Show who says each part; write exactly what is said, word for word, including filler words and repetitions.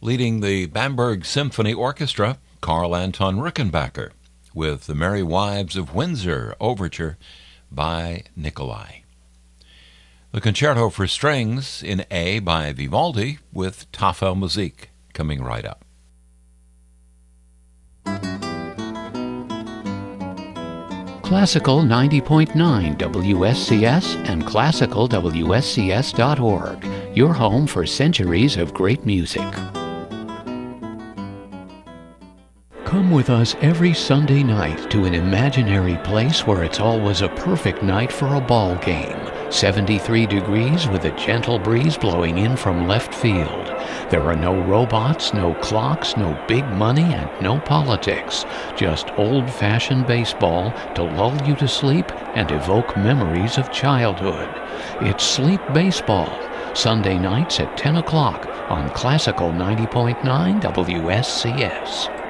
Speaker 1: Leading the Bamberg Symphony Orchestra, Carl Anton Rickenbacker, with The Merry Wives of Windsor Overture by Nicolai. The Concerto for Strings in A by Vivaldi with Tafel Musik coming right up.
Speaker 2: Classical ninety point nine W S C S and classical W S C S dot org, your home for centuries of great music. Come with us every Sunday night to an imaginary place where it's always a perfect night for a ball game. seventy-three degrees with a gentle breeze blowing in from left field. There are no robots, no clocks, no big money, and no politics. Just old-fashioned baseball to lull you to sleep and evoke memories of childhood. It's Sleep Baseball, Sunday nights at ten o'clock on Classical ninety point nine W S C S.